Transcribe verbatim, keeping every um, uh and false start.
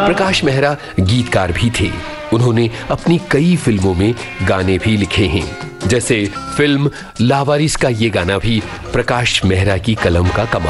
प्रकाश मेहरा गीतकार भी थे। उन्होंने अपनी कई फिल्मों में गाने भी लिखे हैं, जैसे फिल्म लावारिस का ये गाना भी प्रकाश मेहरा की कलम का कमाल